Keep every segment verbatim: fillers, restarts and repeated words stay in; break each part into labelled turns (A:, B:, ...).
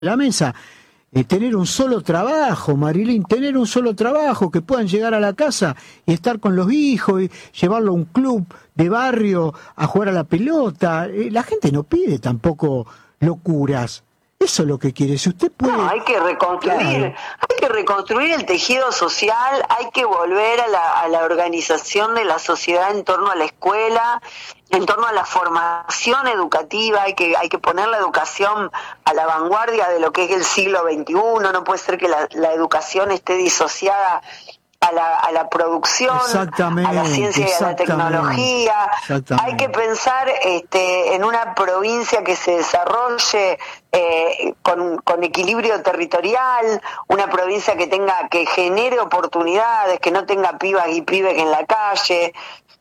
A: la mesa, eh, tener un solo trabajo, Marilyn, tener un solo trabajo, que puedan llegar a la casa y estar con los hijos, y llevarlo a un club de barrio a jugar a la pelota. Eh, la gente no pide tampoco locuras. Eso es lo que quiere. Si usted puede...
B: No, hay que reconstruir, claro. hay que reconstruir el tejido social, hay que volver a la, a la organización de la sociedad en torno a la escuela, en torno a la formación educativa, hay que hay que poner la educación a la vanguardia de lo que es el siglo veintiuno, no puede ser que la, la educación esté disociada a la, a la producción, a la ciencia y a la tecnología. Hay que pensar este, en una provincia que se desarrolle eh, con, con equilibrio territorial, una provincia que tenga, que genere oportunidades, que no tenga pibas y pibes en la calle.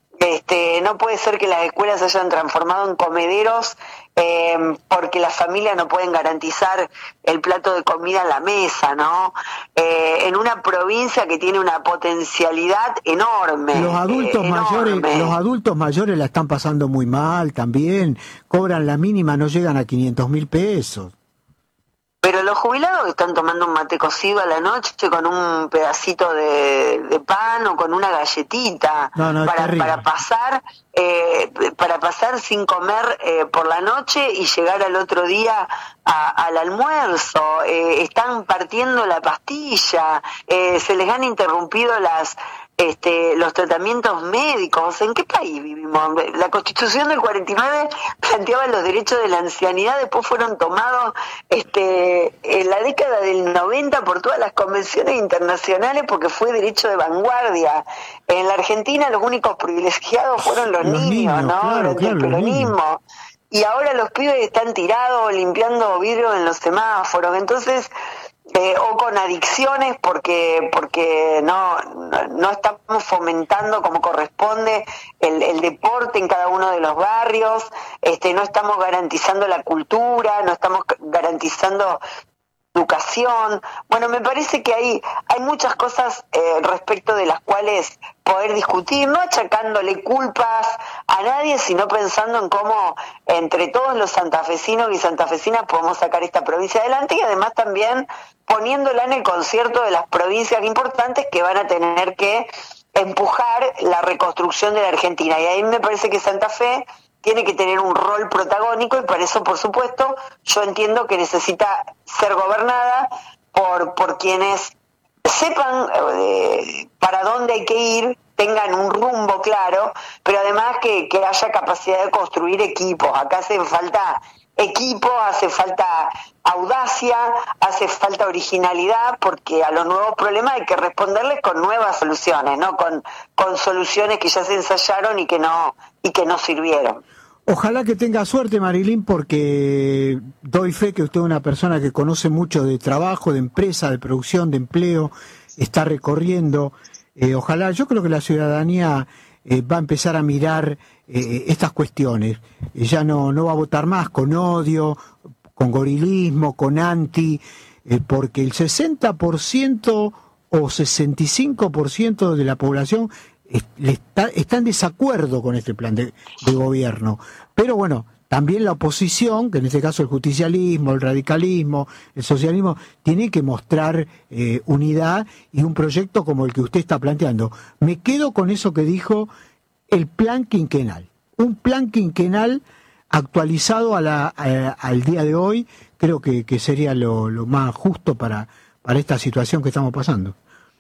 B: Este, no puede ser que las escuelas se hayan transformado en comederos eh, porque las familias no pueden garantizar el plato de comida en la mesa, ¿no? Eh, en una provincia que tiene una potencialidad enorme.
A: Los adultos
B: eh,
A: mayores,
B: enorme.
A: los adultos mayores la están pasando muy mal también, cobran la mínima, no llegan a quinientos mil pesos.
B: Pero los jubilados están tomando un mate cocido a la noche con un pedacito de, de pan o con una galletita
A: no, no,
B: para, para pasar eh, para pasar sin comer eh, por la noche y llegar al otro día a, al almuerzo. Eh, están partiendo la pastilla, eh, se les han interrumpido las Este, los tratamientos médicos. ¿En qué país vivimos? La Constitución del cuarenta y nueve planteaba los derechos de la ancianidad, después fueron tomados este, en la década del noventa por todas las convenciones internacionales porque fue derecho de vanguardia. En la Argentina los únicos privilegiados fueron los, los niños, niños, ¿no?
A: Claro,
B: Durante
A: claro,
B: el peronismo. Y ahora los pibes están tirados limpiando vidrio en los semáforos. Entonces, Eh, o con adicciones porque porque no, no no estamos fomentando como corresponde el, el deporte en cada uno de los barrios, este no estamos garantizando la cultura, no estamos garantizando educación. Bueno, me parece que hay hay muchas cosas eh, respecto de las cuales poder discutir, no achacándole culpas a nadie, sino pensando en cómo entre todos los santafesinos y santafesinas podemos sacar esta provincia adelante y además también poniéndola en el concierto de las provincias importantes que van a tener que empujar la reconstrucción de la Argentina. Y ahí me parece que Santa Fe tiene que tener un rol protagónico y para eso, por supuesto, yo entiendo que necesita ser gobernada por, por quienes sepan eh, para dónde hay que ir, tengan un rumbo claro, pero además que, que haya capacidad de construir equipos. Acá hace falta equipo, hace falta audacia, hace falta originalidad, porque a los nuevos problemas hay que responderles con nuevas soluciones, no con, con soluciones que ya se ensayaron y que no y que no sirvieron.
A: Ojalá que tenga suerte, Marilyn, porque doy fe que usted es una persona que conoce mucho de trabajo, de empresa, de producción, de empleo, está recorriendo. Eh, ojalá, yo creo que la ciudadanía eh, va a empezar a mirar eh, estas cuestiones. Eh, ya no, no va a votar más con odio, con gorilismo, con anti, eh, porque el sesenta por ciento o sesenta y cinco por ciento de la población Está, está en desacuerdo con este plan de, de gobierno. Pero bueno, también la oposición, que en este caso el justicialismo, el radicalismo, el socialismo, tiene que mostrar eh, unidad y un proyecto como el que usted está planteando. Me quedo con eso que dijo el plan quinquenal. Un plan quinquenal actualizado a la, a, al día de hoy, creo que, que sería lo, lo más justo para, para esta situación que estamos pasando.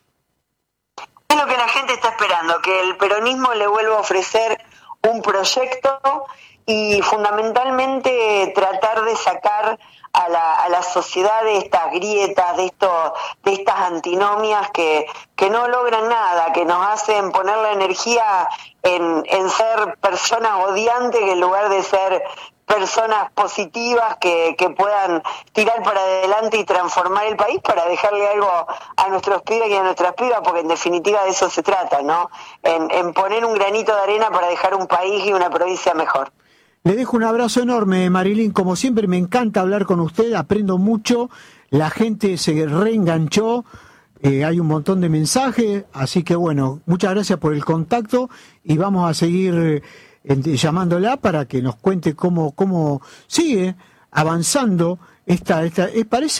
B: Es lo que la gente está esperando, que el peronismo le vuelva a ofrecer un proyecto y fundamentalmente tratar de sacar a la, a la sociedad de estas grietas, de estos, de estas antinomias que, que no logran nada, que nos hacen poner la energía en, en ser personas odiantes en lugar de ser personas positivas que, que puedan tirar para adelante y transformar el país para dejarle algo a nuestros pibes y a nuestras pibas, porque en definitiva de eso se trata, ¿no? En, en poner un granito de arena para dejar un país y una provincia mejor.
A: Le dejo un abrazo enorme, Marilyn. Como siempre, me encanta hablar con usted, aprendo mucho, la gente se reenganchó, eh, hay un montón de mensajes, así que bueno, muchas gracias por el contacto y vamos a seguir llamándola para que nos cuente cómo, cómo sigue avanzando esta, esta, eh, parece